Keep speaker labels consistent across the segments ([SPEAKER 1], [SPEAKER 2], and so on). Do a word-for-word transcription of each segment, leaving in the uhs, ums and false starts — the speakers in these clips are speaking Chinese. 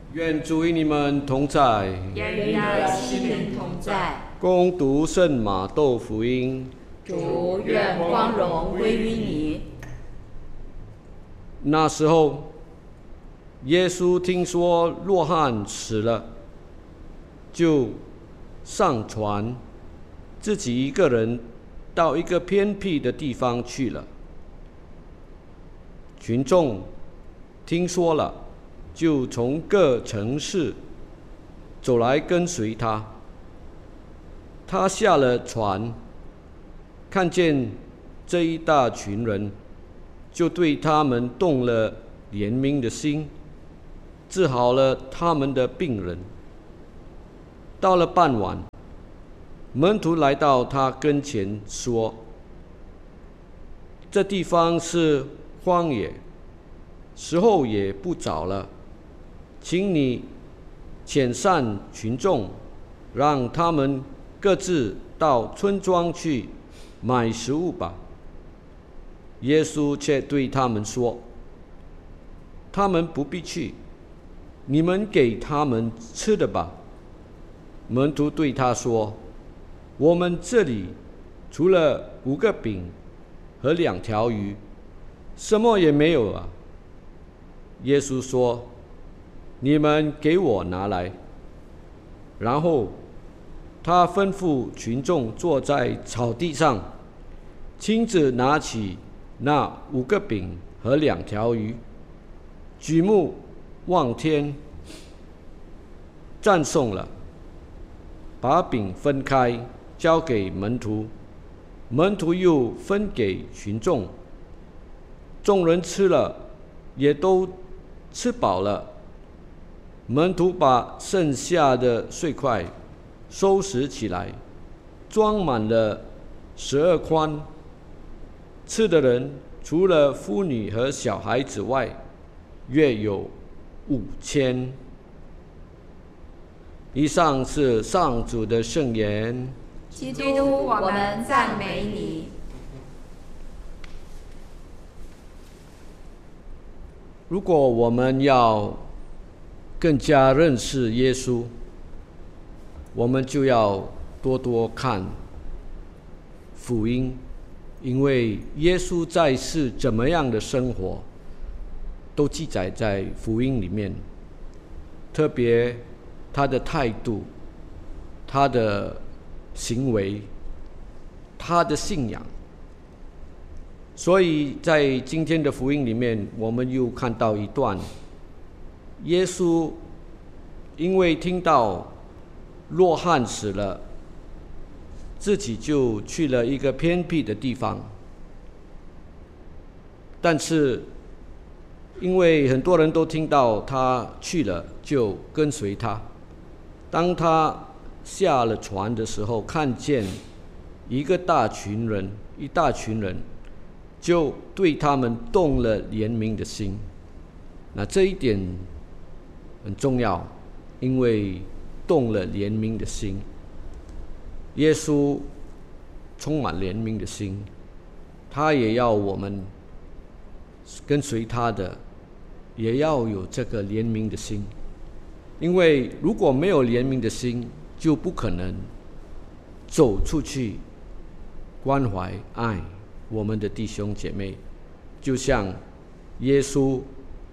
[SPEAKER 1] 愿主与你们同在，
[SPEAKER 2] 也与你的心灵同在。
[SPEAKER 1] 恭读圣马窦福音。
[SPEAKER 2] 主，愿光荣归于你。
[SPEAKER 1] 那时候，耶稣听说若翰死了，就上船，自己一个人到一个偏僻的地方去了。群众听说了，就从各城市走来跟随他。他下了船，看见这一大群人，就对他们动了怜悯的心，治好了他们的病人。到了傍晚，门徒来到他跟前说：“这地方是荒野，时候也不早了，请你遣散群众，让他们各自到村庄去买食物吧。”耶稣却对他们说：“他们不必去，你们给他们吃的吧。”门徒对他说：“我们这里除了五个饼和两条鱼，什么也没有啊。”耶稣说：“你们给我拿来。”然后他吩咐群众坐在草地上，亲自拿起那五个饼和两条鱼，举目望天，赞颂了，把饼分开，交给门徒，门徒又分给群众。众人吃了，也都吃饱了。门徒把剩下的碎块收拾起来，装满了十二筐。吃的人除了妇女和小孩子外，约有五千。以上是上主的圣言。
[SPEAKER 2] 基督，我们赞美你。
[SPEAKER 1] 如果我们要更加认识耶稣，我们就要多多看福音，因为耶稣在世怎么样的生活，都记载在福音里面。特别他的态度、他的行为、他的信仰。所以在今天的福音里面，我们又看到一段，耶稣因为听到若翰死了，自己就去了一个偏僻的地方。但是因为很多人都听到他去了，就跟随他。当他下了船的时候，看见一个大群人，一大群人，就对他们动了怜悯的心。那这一点很重要，因为动了怜悯的心。耶稣充满怜悯的心，他也要我们跟随他的，也要有这个怜悯的心。因为如果没有怜悯的心，就不可能走出去关怀爱我们的弟兄姐妹。就像耶稣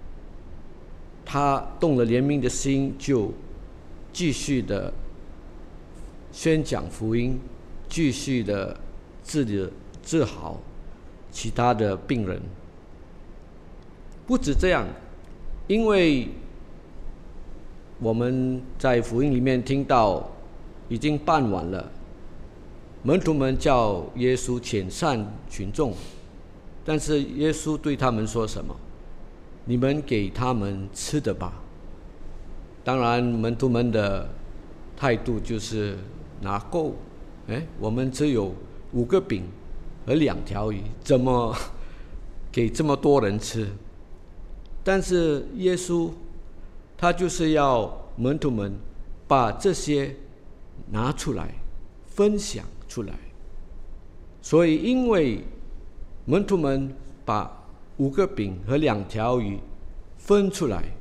[SPEAKER 1] 他动了怜悯的心，就继续的宣讲福音，继续的治治好其他的病人。不止这样，因为我们在福音里面听到已经傍晚了，门徒们叫耶稣遣散群众，但是耶稣对他们说什么？你们给他们吃的吧。当然门徒们的态度就是哪够，哎，我们只有五个饼和两条鱼，怎么给这么多人吃？但是耶稣他就是要门徒们把这些拿出来分享出来。所以因为门徒们把五个饼和两条鱼分出来，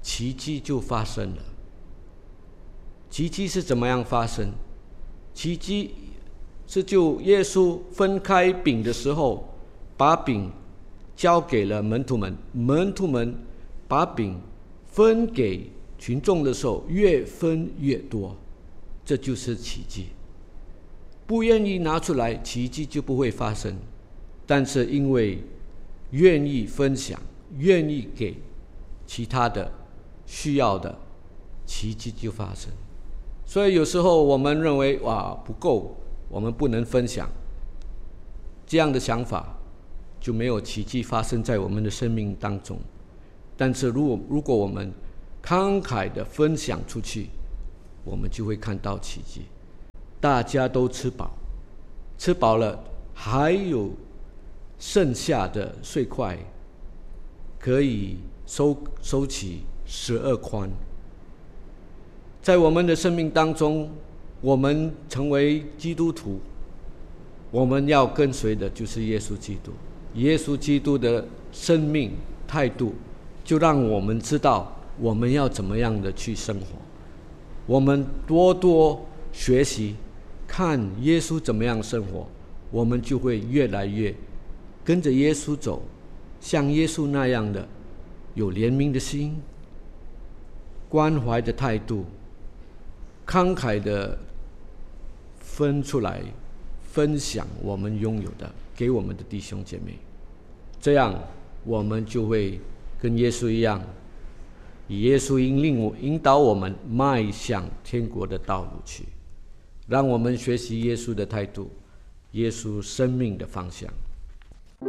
[SPEAKER 1] 奇迹就发生了。奇迹是怎么样发生？奇迹是就耶稣分开饼的时候，把饼交给了门徒们，门徒们把饼分给群众的时候，越分越多，这就是奇迹。不愿意拿出来，奇迹就不会发生。但是因为愿意分享，愿意给其他的需要的，奇迹就发生。所以有时候我们认为哇不够，我们不能分享，这样的想法就没有奇迹发生在我们的生命当中。但是如果如果我们慷慨的分享出去，我们就会看到奇迹。大家都吃饱，吃饱了还有剩下的碎块，可以收收起十二筐。在我们的生命当中，我们成为基督徒，我们要跟随的就是耶稣基督。耶稣基督的生命态度，就让我们知道我们要怎么样的去生活。我们多多学习，看耶稣怎么样生活，我们就会越来越跟着耶稣走，像耶稣那样的有怜悯的心，关怀的态度，慷慨的分出来分享我们拥有的给我们的弟兄姐妹，这样我们就会跟耶稣一样，以耶稣引领我引导我们迈向天国的道路去。让我们学习耶稣的态度，耶稣生命的方向。